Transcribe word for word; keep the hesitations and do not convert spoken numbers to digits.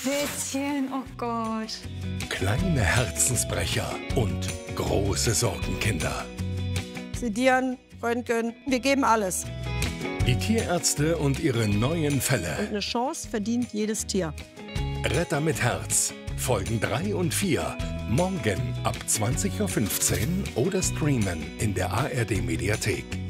Witzchen, oh Gott. Kleine Herzensbrecher und große Sorgenkinder. Sedieren, Röntgen, wir geben alles. Die Tierärzte und ihre neuen Fälle. Und eine Chance verdient jedes Tier. Retter mit Herz. Folgen drei und vier. Morgen ab zwanzig Uhr fünfzehn oder streamen in der A R D Mediathek.